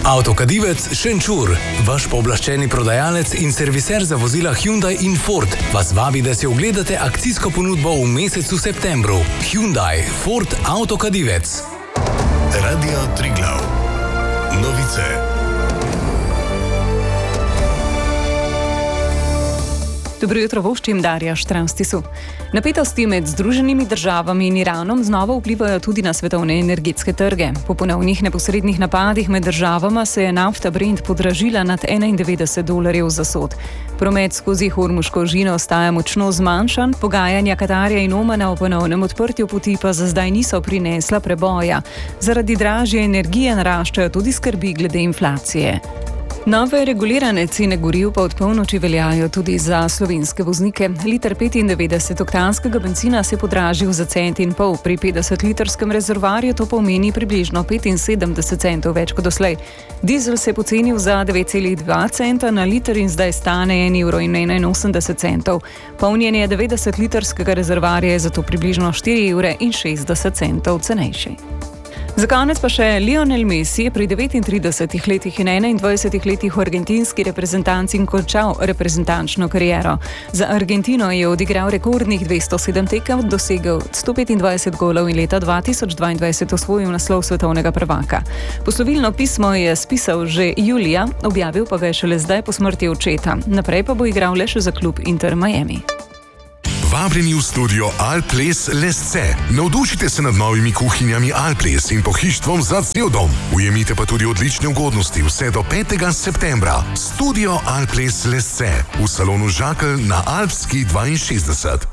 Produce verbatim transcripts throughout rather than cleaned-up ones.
Avtokadivec Šenčur, vaš pooblaščeni prodajalec in serviser za vozila Hyundai in Ford, vas vabi, da si ogledate akcijsko ponudbo v mesecu septembru. Hyundai, Ford, Avtokadivec. Radio Triglav. Novice. Dobro jutro, voščim Darja Štranstisu. Napetosti med Združenimi državami in Iranom znova vplivajo tudi na svetovne energetske trge. Po ponovnih neposrednih napadih med državama se je nafta Brent podražila nad enaindevetdeset dolarjev za sod. Promet skozi Hormuško žino ostaja močno zmanjšan, pogajanja Katarja in Omana o ponovnem odprtju poti pa za zdaj niso prinesla preboja. Zaradi dražje energije naraščajo tudi skrbi glede inflacije. Nove regulirane cene goriv pa od polnoči veljajo tudi za slovenske voznike. Liter petindevetdesetoktanskega bencina se je podražil za cent in pol, pri petdesetlitrskem rezervoarju to pomeni približno petinsedemdeset centov več kot doslej. Dizel se je pocenil za devet celih dva centa na liter in zdaj stane en evro in enainosemdeset centov. Polnjenje devetdesetlitrskega rezervoarja je zato približno štiri evre in šestdeset centov cenejši. Za konec pa še Lionel Messi je pri devetintridesetih letih in enaindvajsetih letih v argentinski reprezentanci končal reprezentančno kariero. Za Argentino je odigral rekordnih dvesto sedem tekem, dosegel sto petindvajset golov in leta dva tisoč dvaindvajset osvojil naslov svetovnega prvaka. Poslovilno pismo je spisal že julija, objavil pa ga je šele zdaj po smrti očeta. Naprej pa bo igral le še za klub Inter Miami. Vabljeni v studio Alples Lesce. Navdušite se nad novimi kuhinjami Alples in pohištvom za cel dom. Ujemite pa tudi odlične ugodnosti vse do petega septembra. Studio Alples Lesce v salonu Žakelj na Alpski dvainšestdeset.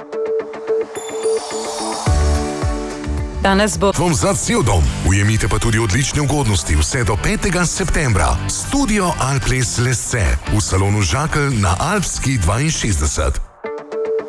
Danes bo Vam za cel dom. Ujemite pa tudi odlične ugodnosti vse do petega septembra. Studio Alples Lesce v salonu Žakelj na Alpski dvainšestdeset.